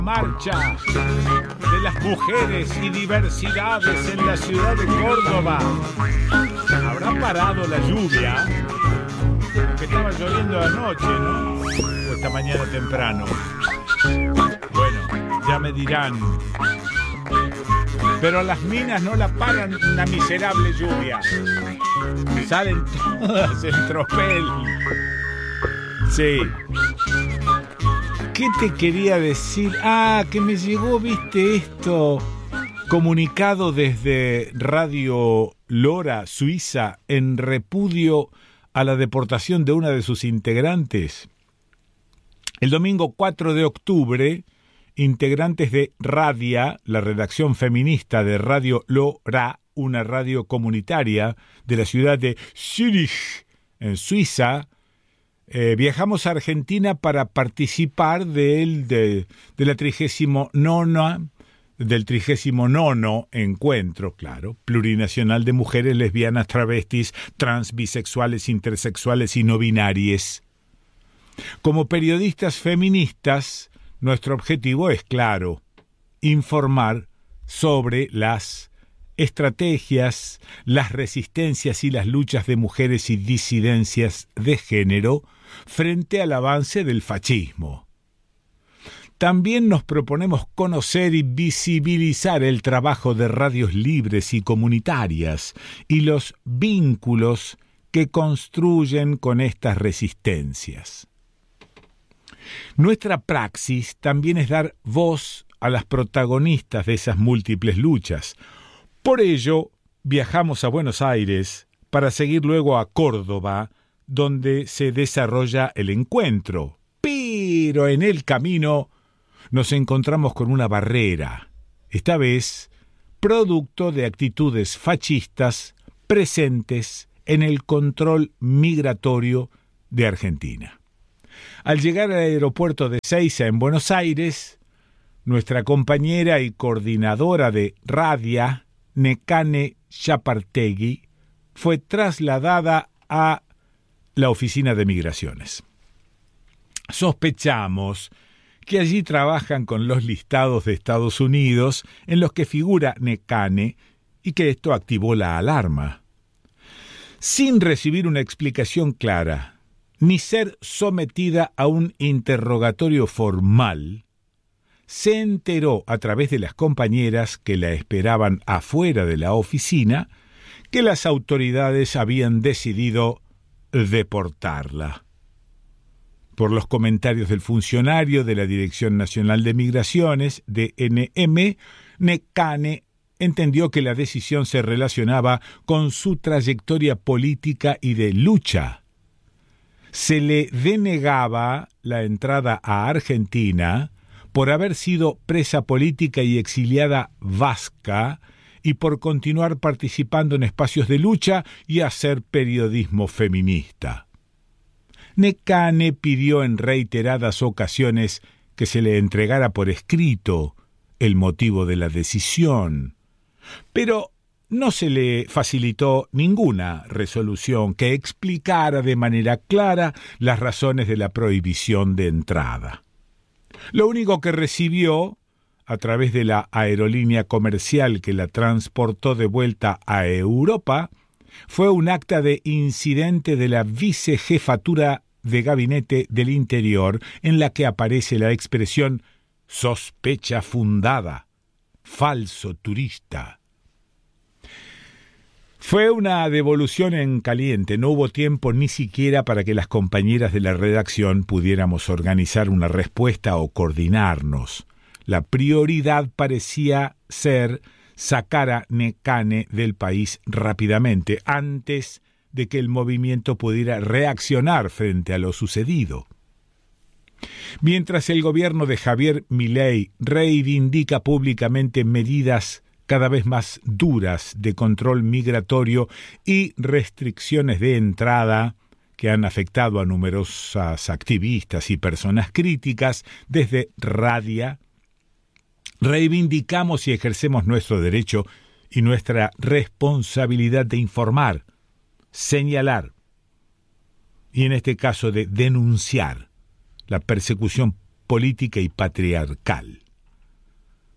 Marcha de las mujeres y diversidades en la ciudad de Córdoba. ¿Habrá parado la lluvia? Que estaba lloviendo anoche, ¿no? O esta mañana temprano. Bueno, ya me dirán. Pero a las minas no la paran una miserable lluvia. Salen todas en tropel. Sí. ¿Qué te quería decir? Que me llegó, viste, esto. Comunicado desde Radio Lora, Suiza, en repudio a la deportación de una de sus integrantes. El domingo 4 de octubre, integrantes de Radia, la redacción feminista de Radio Lora, una radio comunitaria de la ciudad de Zürich, en Suiza, viajamos a Argentina para participar del 39º encuentro, claro, plurinacional de mujeres lesbianas, travestis, trans, bisexuales, intersexuales y no binarias. Como periodistas feministas, nuestro objetivo es claro: informar sobre las estrategias, las resistencias y las luchas de mujeres y disidencias de género frente al avance del fascismo. También nos proponemos conocer y visibilizar el trabajo de radios libres y comunitarias y los vínculos que construyen con estas resistencias. Nuestra praxis también es dar voz a las protagonistas de esas múltiples luchas. Por ello, viajamos a Buenos Aires para seguir luego a Córdoba, donde se desarrolla el encuentro. Pero en el camino nos encontramos con una barrera, esta vez producto de actitudes fascistas presentes en el control migratorio de Argentina. Al llegar al aeropuerto de Ezeiza en Buenos Aires, nuestra compañera y coordinadora de Radia, Nekane Chapartegui, fue trasladada a la oficina de migraciones. Sospechamos que allí trabajan con los listados de Estados Unidos en los que figura Nekane y que esto activó la alarma. Sin recibir una explicación clara, ni ser sometida a un interrogatorio formal, se enteró a través de las compañeras que la esperaban afuera de la oficina que las autoridades habían decidido deportarla. Por los comentarios del funcionario de la Dirección Nacional de Migraciones, DNM, Nekane entendió que la decisión se relacionaba con su trayectoria política y de lucha. Se le denegaba la entrada a Argentina por haber sido presa política y exiliada vasca y por continuar participando en espacios de lucha y hacer periodismo feminista. Nekane pidió en reiteradas ocasiones que se le entregara por escrito el motivo de la decisión, pero no se le facilitó ninguna resolución que explicara de manera clara las razones de la prohibición de entrada. Lo único que recibió, a través de la aerolínea comercial que la transportó de vuelta a Europa, fue un acta de incidente de la vicejefatura de Gabinete del Interior en la que aparece la expresión sospecha fundada, falso turista. Fue una devolución en caliente, no hubo tiempo ni siquiera para que las compañeras de la redacción pudiéramos organizar una respuesta o coordinarnos. La prioridad parecía ser sacar a Nekane del país rápidamente, antes de que el movimiento pudiera reaccionar frente a lo sucedido. Mientras el gobierno de Javier Milei reivindica públicamente medidas cada vez más duras de control migratorio y restricciones de entrada que han afectado a numerosas activistas y personas críticas desde Radia, reivindicamos y ejercemos nuestro derecho y nuestra responsabilidad de informar, señalar y en este caso de denunciar la persecución política y patriarcal.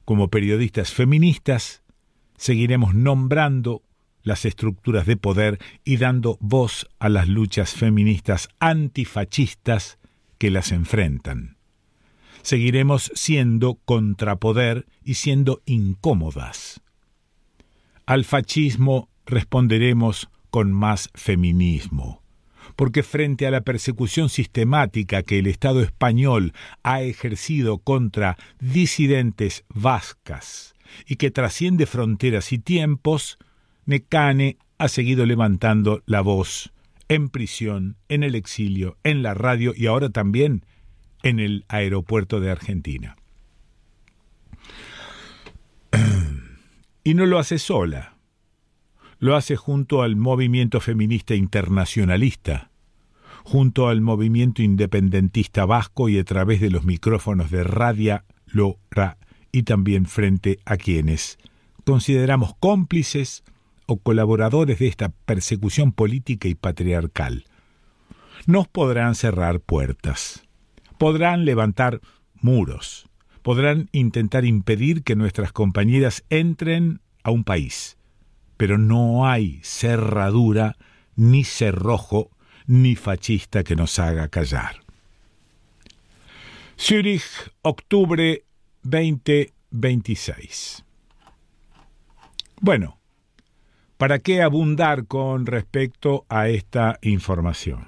como periodistas feministas, seguiremos nombrando las estructuras de poder y dando voz a las luchas feministas antifascistas que las enfrentan. Seguiremos siendo contrapoder y siendo incómodas. Al fascismo responderemos con más feminismo, porque frente a la persecución sistemática que el Estado español ha ejercido contra disidentes vascas y que trasciende fronteras y tiempos, Nekane ha seguido levantando la voz en prisión, en el exilio, en la radio y ahora también en el aeropuerto de Argentina. Y no lo hace sola, lo hace junto al movimiento feminista internacionalista, junto al movimiento independentista vasco y a través de los micrófonos de Radia Lora y también frente a quienes consideramos cómplices o colaboradores de esta persecución política y patriarcal. Nos podrán cerrar puertas, podrán levantar muros, podrán intentar impedir que nuestras compañeras entren a un país, pero no hay cerradura, ni cerrojo, ni fascista que nos haga callar. Zúrich, octubre 2026. Bueno, ¿para qué abundar con respecto a esta información?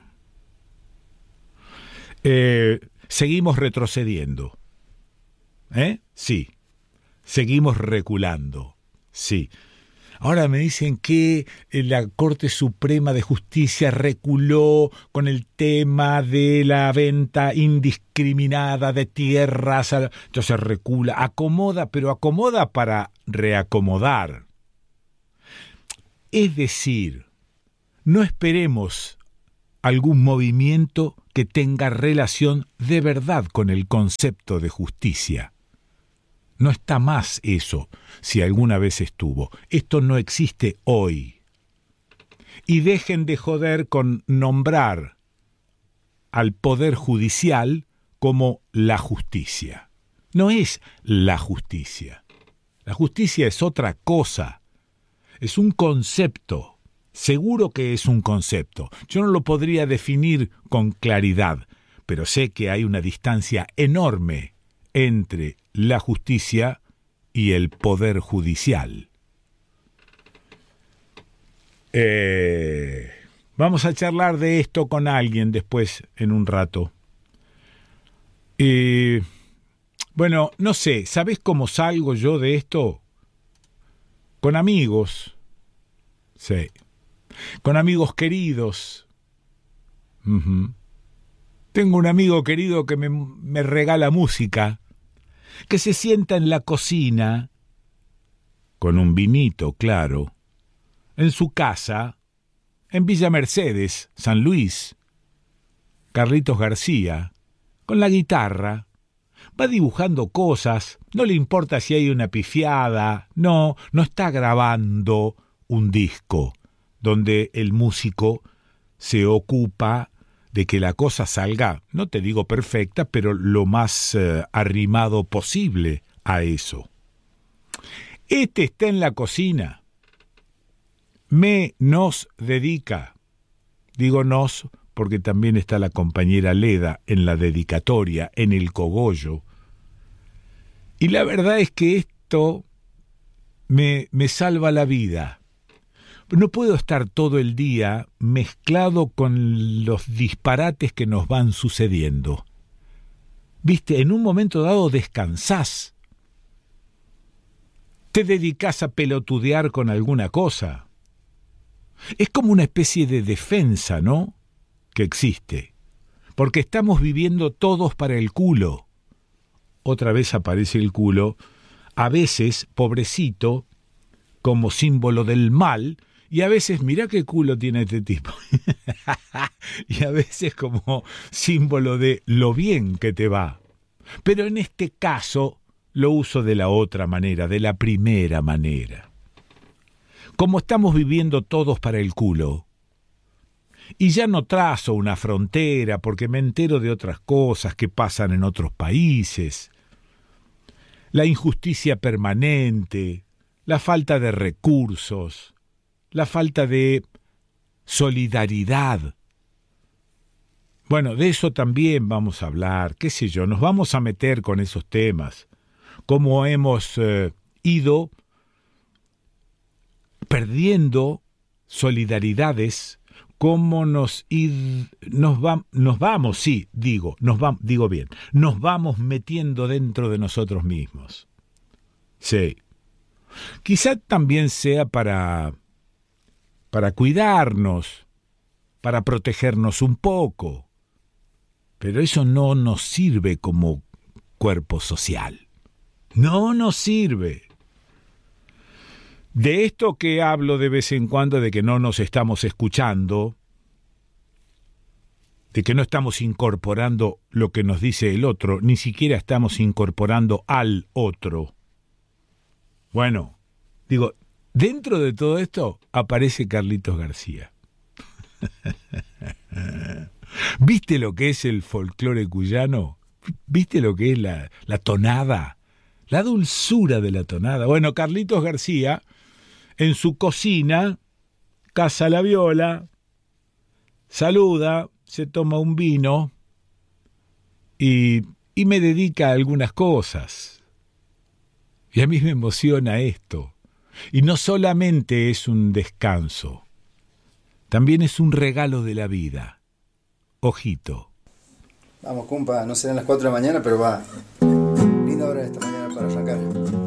Seguimos retrocediendo. Sí. Seguimos reculando. Sí. Ahora me dicen que la Corte Suprema de Justicia reculó con el tema de la venta indiscriminada de tierras. Entonces recula, acomoda, pero acomoda para reacomodar. Es decir, no esperemos algún movimiento que tenga relación de verdad con el concepto de justicia. No está más eso, si alguna vez estuvo. Esto no existe hoy. Y dejen de joder con nombrar al Poder Judicial como la justicia. No es la justicia. La justicia es otra cosa. Es un concepto. Seguro que es un concepto. Yo no lo podría definir con claridad, pero sé que hay una distancia enorme entre la justicia y el poder judicial. Vamos a charlar de esto con alguien después, en un rato. Bueno, no sé, ¿sabés cómo salgo yo de esto? Con amigos. Sí. Con amigos queridos. Tengo un amigo querido que me regala música, que se sienta en la cocina, con un vinito, claro, en su casa, en Villa Mercedes, San Luis, Carlitos García, con la guitarra, va dibujando cosas, no le importa si hay una pifiada, no está grabando un disco, donde el músico se ocupa de que la cosa salga, no te digo perfecta, pero lo más arrimado posible a eso. Este está en la cocina, nos dedica, digo nos porque también está la compañera Leda en la dedicatoria, en el cogollo, y la verdad es que esto me salva la vida. No puedo estar todo el día mezclado con los disparates que nos van sucediendo. Viste, en un momento dado descansás. Te dedicás a pelotudear con alguna cosa. Es como una especie de defensa, ¿no?, que existe. Porque estamos viviendo todos para el culo. Otra vez aparece el culo, a veces, pobrecito, como símbolo del mal, y a veces, mirá qué culo tiene este tipo. Y a veces como símbolo de lo bien que te va. Pero en este caso lo uso de la otra manera, de la primera manera. Como estamos viviendo todos para el culo, y ya no trazo una frontera porque me entero de otras cosas que pasan en otros países, la injusticia permanente, la falta de recursos, la falta de solidaridad. Bueno, de eso también vamos a hablar, qué sé yo, nos vamos a meter con esos temas, cómo hemos ido perdiendo solidaridades, cómo nos vamos metiendo dentro de nosotros mismos. Sí. Quizá también sea para cuidarnos, para protegernos un poco, pero eso no nos sirve como cuerpo social. No nos sirve. De esto que hablo de vez en cuando, de que no nos estamos escuchando, de que no estamos incorporando lo que nos dice el otro, ni siquiera estamos incorporando al otro. Bueno, digo, dentro de todo esto aparece Carlitos García. ¿Viste lo que es el folclore cuyano? ¿Viste lo que es la tonada? La dulzura de la tonada. Bueno, Carlitos García, en su cocina, caza la viola, saluda, se toma un vino y me dedica a algunas cosas. Y a mí me emociona esto. Y no solamente es un descanso, también es un regalo de la vida. Ojito. Vamos, compa, no serán las 4 de la mañana, pero va. Linda hora esta mañana para arrancar.